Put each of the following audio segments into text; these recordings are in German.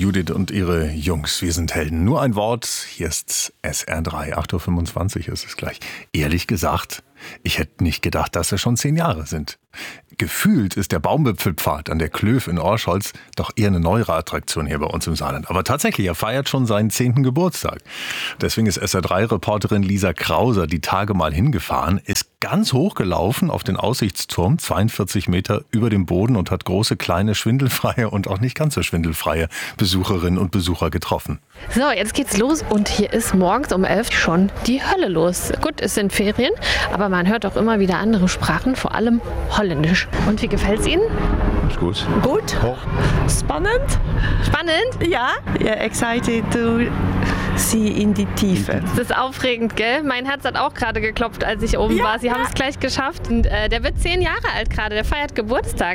Judith und ihre Jungs. Wir sind Helden. Nur ein Wort. Hier ist SR3. 8.25 Uhr ist es gleich. Ehrlich gesagt, ich hätte nicht gedacht, dass es schon 10 Jahre sind. Gefühlt ist der Baumwipfelpfad an der Klöf in Orscholz doch eher eine neuere Attraktion hier bei uns im Saarland. Aber tatsächlich, er feiert schon seinen 10. Geburtstag. Deswegen ist SR3-Reporterin Lisa Krauser die Tage mal hingefahren, ist ganz hochgelaufen auf den Aussichtsturm, 42 Meter über dem Boden und hat große, kleine, schwindelfreie und auch nicht ganz so schwindelfreie Besucherinnen und Besucher getroffen. So, jetzt geht's los und hier ist morgens um 11 schon die Hölle los. Gut, es sind Ferien, aber man hört auch immer wieder andere Sprachen, vor allem Holländisch. Und wie gefällt's Ihnen? Ist gut. Gut. Hoch. Spannend. Spannend? Ja. Yeah, excited to see in die Tiefe. Das ist aufregend, gell? Mein Herz hat auch gerade geklopft, als ich oben war. Sie haben es gleich geschafft. Und, der wird 10 Jahre alt gerade, der feiert Geburtstag.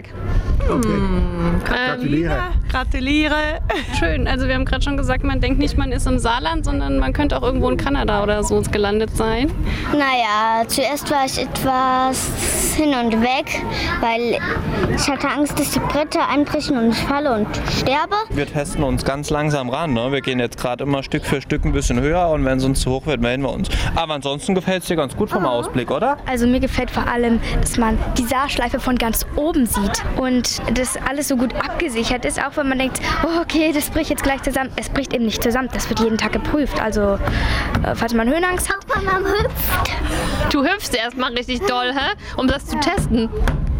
Gratuliere. Gratuliere. Schön, also wir haben gerade schon gesagt, man denkt nicht, man ist im Saarland, sondern man könnte auch irgendwo in Kanada oder so gelandet sein. Naja, zuerst war ich etwas hin und weg, weil ich hatte Angst, dass die Bretter einbrechen und ich falle und sterbe. Wir testen uns ganz langsam ran. Ne? Wir gehen jetzt gerade immer Stück für Stück ein bisschen höher und wenn es uns zu hoch wird, melden wir uns. Aber ansonsten gefällt es dir ganz gut vom Ausblick, oder? Also mir gefällt vor allem, dass man die Saarschleife von ganz oben sieht und das alles so gut abgesichert ist, auch wenn man denkt, oh, okay, das bricht jetzt gleich zusammen. Es bricht eben nicht zusammen, das wird jeden Tag geprüft. Also falls man Höhenangst hat, Man hüpft. Du hüpfst erstmal richtig doll, hä? Um das zu testen.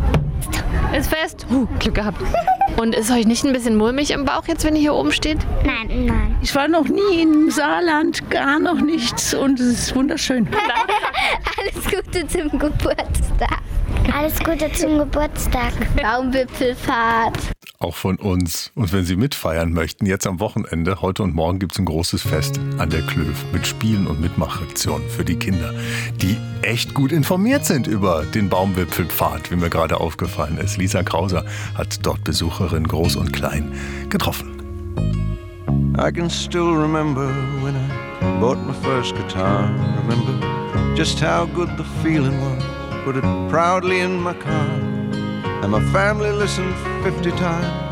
Ist fest. Glück gehabt. Und ist euch nicht ein bisschen mulmig im Bauch jetzt, wenn ihr hier oben steht? Nein. Ich war noch nie im Saarland, gar noch nichts und es ist wunderschön. Alles Gute zum Geburtstag. Alles Gute zum Geburtstag. Baumwipfelfahrt. Auch von uns. Und wenn Sie mitfeiern möchten, jetzt am Wochenende, heute und morgen gibt es ein großes Fest an der Klöf mit Spielen und Mitmachaktionen für die Kinder, die echt gut informiert sind über den Baumwipfelpfad, wie mir gerade aufgefallen ist. Lisa Krauser hat dort Besucherinnen groß und klein getroffen. I can still remember when I bought my first guitar. Remember just how good the feeling was. Put it proudly in my car. And my family listened 50 times.